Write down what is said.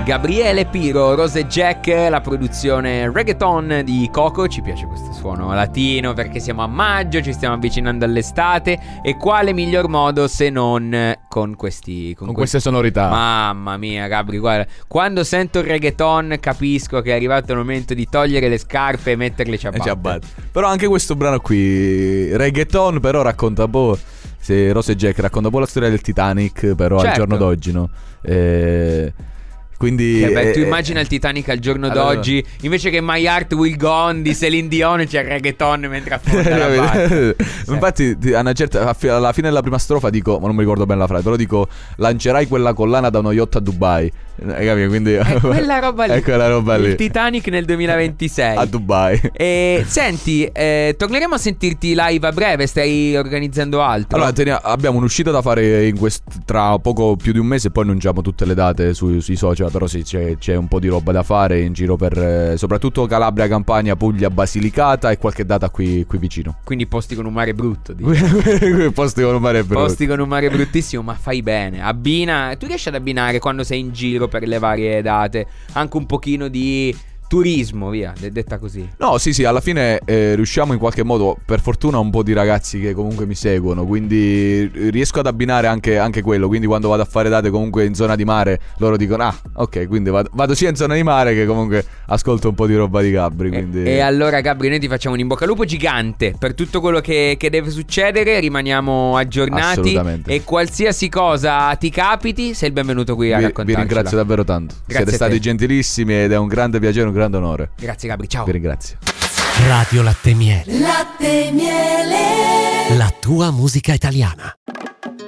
Gabriele Piro, Rose Jack, la produzione reggaeton di Coco. Ci piace questo suono latino perché siamo a maggio, ci stiamo avvicinando all'estate, e quale miglior modo se non con queste sonorità. Mamma mia, Gabri, guarda, quando sento il reggaeton capisco che è arrivato il momento di togliere le scarpe e mettere le ciabatte. Però anche questo brano qui, reggaeton, però racconta un po', se Rose Jack racconta un po' la storia del Titanic, però al giorno d'oggi, no? Quindi tu immagina il Titanic al giorno d'oggi, invece che My Heart Will Go On di Celine Dion c'è il reggaeton mentre affonda la barca. Infatti alla fine della prima strofa dico, ma non mi ricordo bene la frase, però dico: lancerai quella collana da uno yacht a Dubai. Quindi è quella roba lì. È quella roba lì. Il Titanic nel 2026 a Dubai. E senti, torneremo a sentirti live a breve. Stai organizzando altro? Allora abbiamo un'uscita da fare tra poco più di un mese, e poi annunciamo tutte le date sui social. Però sì, c'è un po' di roba da fare in giro per soprattutto Calabria, Campania, Puglia, Basilicata e qualche data qui vicino. Quindi posti con un mare brutto, Posti con un mare brutto. Posti con un mare bruttissimo, ma fai bene. Abbina. Tu riesci ad abbinare, quando sei in giro per le varie date, anche un pochino di turismo, via, detta così? No, sì, alla fine riusciamo in qualche modo, per fortuna, un po' di ragazzi che comunque mi seguono, quindi riesco ad abbinare anche quello. Quindi quando vado a fare date comunque in zona di mare, loro dicono: ah, ok, quindi vado sia in zona di mare che comunque ascolto un po' di roba di Gabri, quindi... E allora, Gabri, noi ti facciamo un in bocca al lupo gigante per tutto quello che deve succedere. Rimaniamo aggiornati. Assolutamente. E qualsiasi cosa ti capiti, sei il benvenuto qui a raccontarcela. Vi ringrazio davvero tanto. Grazie, siete stati gentilissimi ed è un grande piacere, un grande onore. Grazie, Gabri, ciao. Vi ringrazio. Radio Latte Miele. Latte Miele. La tua musica italiana.